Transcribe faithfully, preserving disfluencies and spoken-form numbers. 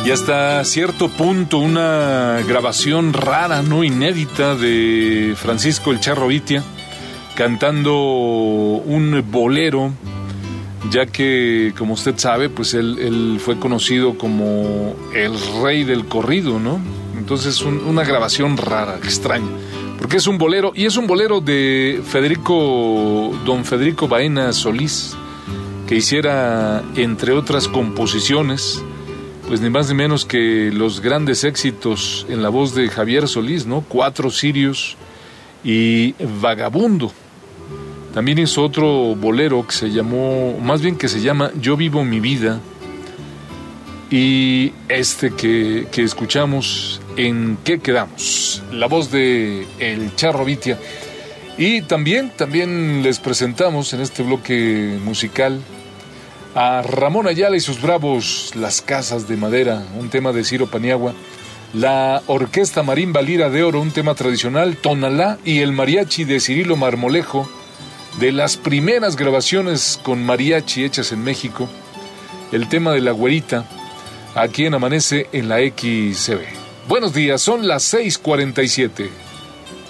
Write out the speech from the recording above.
Y hasta cierto punto una grabación rara, no inédita, de Francisco El Charro Vitia cantando un bolero, ya que, como usted sabe, pues él, él fue conocido como el rey del corrido, ¿no? Entonces un, una grabación rara, extraña, porque es un bolero, y es un bolero de Federico, don Federico Baena Solís, que hiciera, entre otras composiciones, pues ni más ni menos que los grandes éxitos en la voz de Javier Solís, ¿no? Cuatro cirios y Vagabundo. También hizo otro bolero que se llamó, más bien que se llama Yo vivo mi vida, y este que, que escuchamos, ¿En qué quedamos? La voz de El Charro Vitia. Y también, también les presentamos en este bloque musical a Ramón Ayala y sus Bravos, Las Casas de Madera, un tema de Ciro Paniagua, la Orquesta Marimba Lira de Oro, un tema tradicional, Tonalá, y el mariachi de Cirilo Marmolejo, de las primeras grabaciones con mariachi hechas en México, el tema de La Güerita, aquí en Amanece en la X C B. Buenos días, son las seis cuarenta y siete.